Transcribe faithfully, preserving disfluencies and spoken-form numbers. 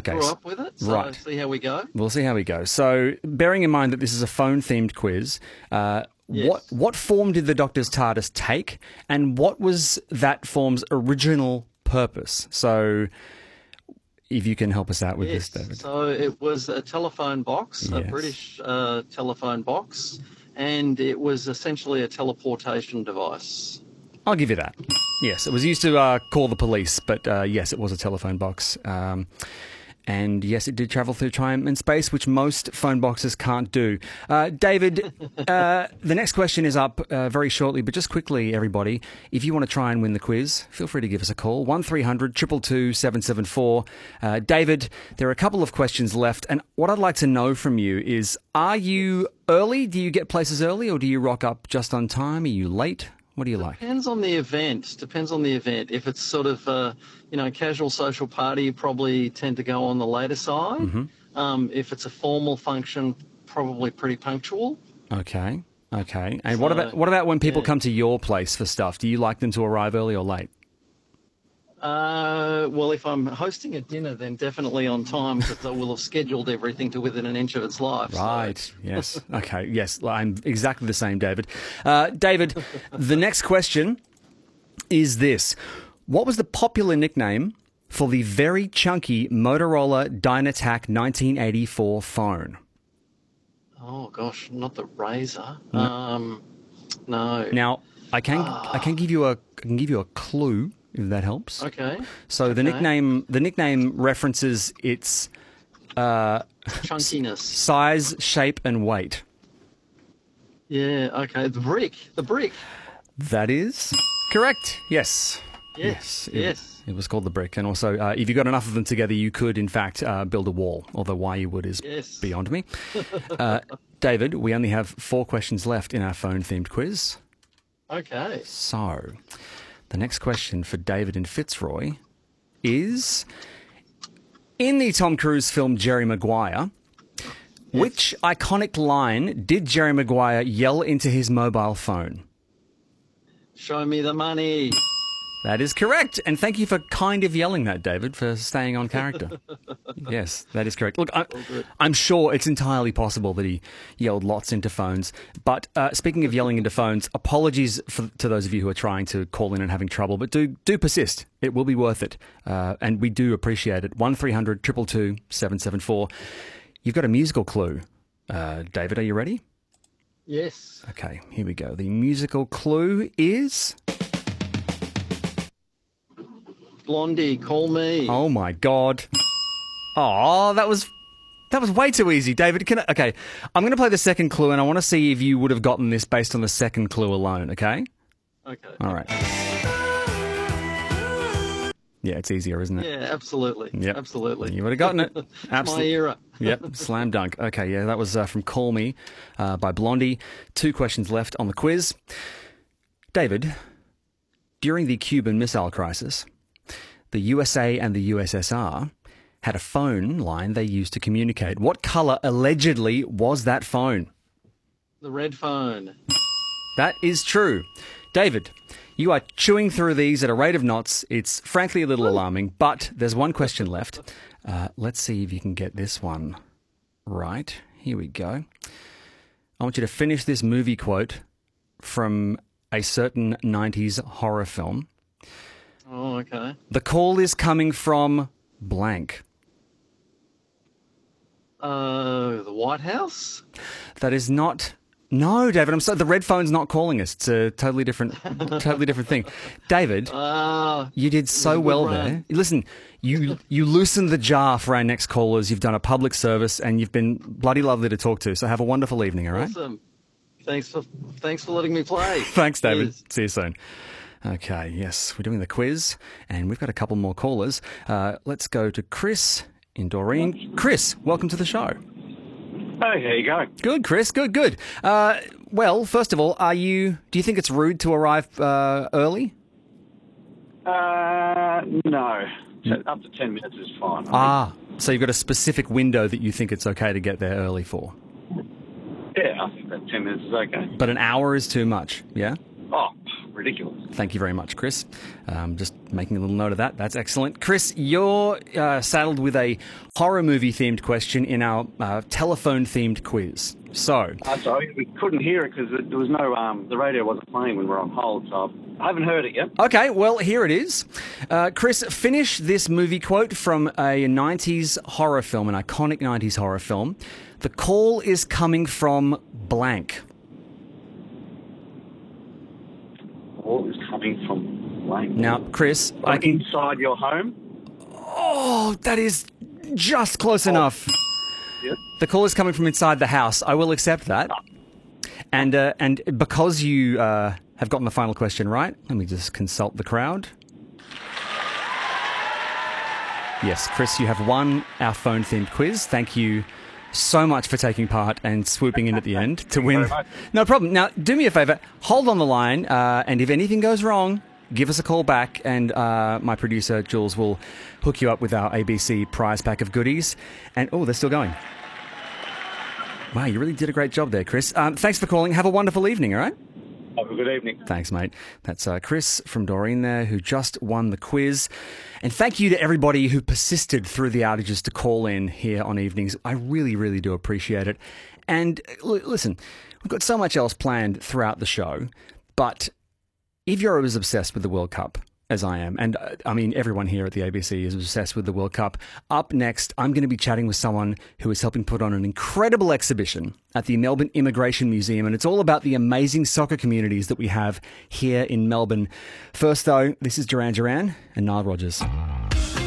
Okay. Grew up with it, so Right. see how we go. We'll see how we go. So, bearing in mind that this is a phone-themed quiz, uh, Yes. what what form did the Doctor's TARDIS take, and what was that form's original purpose? So, if you can help us out with Yes, this, David. so it was a telephone box, a Yes. British uh, telephone box, and it was essentially a teleportation device. I'll give you that. Yes, it was used to uh, call the police, but uh, yes, it was a telephone box. Um, and yes, it did travel through time and space, which most phone boxes can't do. Uh, David, uh, the next question is up uh, very shortly, but just quickly, everybody, if you want to try and win the quiz, feel free to give us a call, one three hundred two two two seven seven four. Uh, David, there are a couple of questions left, and what I'd like to know from you is, are you early? Do you get places early, or do you rock up just on time? Are you late? What do you like? Depends on the event. Depends on the event. If it's sort of, uh, you know, casual social party, you probably tend to go on the later side. Mm-hmm. Um, if it's a formal function, probably pretty punctual. Okay, okay. And what So, about what about when people yeah. come to your place for stuff? Do you like them to arrive early or late? Uh, well, if I'm hosting a dinner, then definitely on time because I will have scheduled everything to within an inch of its life. so- Right. Yes. Okay. Yes. I'm exactly the same, David. Uh, David, the next question is this: what was the popular nickname for the very chunky Motorola Dynatac nineteen eighty-four phone? Oh gosh, not the razor. Um, no. Now, I can I can give you a I can give you a clue if that helps. Okay. So the Okay. nickname the nickname references its uh, Chunkiness. size, shape, and weight. Yeah. Okay. The brick. The brick. That is correct. Yes. Yes. It, Yes. It was called the brick. And also, uh, if you got enough of them together, you could, in fact, uh, build a wall. Although why you would is Yes. beyond me. Uh, David, we only have four questions left in our phone-themed quiz. Okay. So, the next question for David and Fitzroy is, in the Tom Cruise film Jerry Maguire, which iconic line did Jerry Maguire yell into his mobile phone? Show me the money. That is correct. And thank you for kind of yelling that, David, for staying on character. Yes, that is correct. Look, I, I'm sure it's entirely possible that he yelled lots into phones. But uh, speaking of yelling into phones, apologies for, to those of you who are trying to call in and having trouble, but do do persist. It will be worth it. Uh, and we do appreciate it. one three hundred two two two seven seven four. You've got a musical clue. Uh, David, are you ready? Yes. Okay, here we go. The musical clue is... Blondie, call me. Oh my God! Oh, that was that was way too easy, David. Can I, okay, I'm going to play the second clue, and I want to see if you would have gotten this based on the second clue alone. Okay. Okay. All right. Yeah, it's easier, isn't it? Yeah, absolutely. Yep. Absolutely. You would have gotten it. My Absolutely. era. Yep, slam dunk. Okay, yeah, that was uh, from Call Me uh, by Blondie. Two questions left on the quiz. David, during the Cuban Missile Crisis, the U S A and the U S S R had a phone line they used to communicate. What colour, allegedly, was that phone? The red phone. That is true. David, you are chewing through these at a rate of knots. It's frankly a little alarming, but there's one question left. Uh, let's see if you can get this one right. Here we go. I want you to finish this movie quote from a certain nineties horror film. Oh, okay. The call is coming from blank. Uh, the White House? That is not... No, David, I'm sorry. The red phone's not calling us. It's a totally different, totally different thing. David, Ah, you did so good well run. there. Listen, you you loosened the jar for our next callers. You've done a public service, and you've been bloody lovely to talk to. So have a wonderful evening, all right? awesome. Thanks for thanks for letting me play. Thanks, David. Cheers. See you soon. Okay, yes, we're doing the quiz, and we've got a couple more callers. Uh, let's go to Chris in Doreen. Chris, welcome to the show. Hey, how you going? Good, Chris. Good, good. Uh, well, first of all, are you? Do you think it's rude to arrive uh, early? Uh, no. So up to ten minutes is fine. I Ah, so you've got a specific window that you think it's okay to get there early for, think. Yeah, I think that ten minutes is okay. but an hour is too much. Yeah. Oh, ridiculous. Thank you very much, Chris. Um, just Making a little note of that. That's excellent. Chris, you're uh, saddled with a horror movie-themed question in our uh, telephone-themed quiz. So, I'm sorry, we couldn't hear it because there was no, um, the radio wasn't playing when we were on hold, so I haven't heard it yet. okay, well, here it is. Uh, Chris, finish this movie quote from a nineties horror film, an iconic nineties horror film. The call is coming from blank. All is coming from blank. Now, Chris, I Like can... inside your home? Oh, that is just close enough. Yep. The call is coming from inside the house. I will accept that. And uh, and because you uh, have gotten the final question right, let me just consult the crowd. Yes, Chris, you have won our phone-themed quiz. Thank you so much for taking part and swooping in at the end to win. very much. No problem. Now, do me a favour. Hold on the line, uh, and if anything goes wrong, give us a call back, and uh, my producer, Jules, will hook you up with our A B C prize pack of goodies. And, oh, they're still going. Wow, you really did a great job there, Chris. Um, thanks for calling. Have a wonderful evening, all right? Have a good evening. Thanks, mate. That's uh, Chris from Doreen there, who just won the quiz. And thank you to everybody who persisted through the outages to call in here on evenings. I really, really do appreciate it. And l- listen, we've got so much else planned throughout the show, but if you're as obsessed with the World Cup as I am, and uh, I mean everyone here at the A B C is obsessed with the World Cup, up next I'm going to be chatting with someone who is helping put on an incredible exhibition at the Melbourne Immigration Museum, and it's all about the amazing soccer communities that we have here in Melbourne. First though, this is Duran Duran and Nile Rodgers.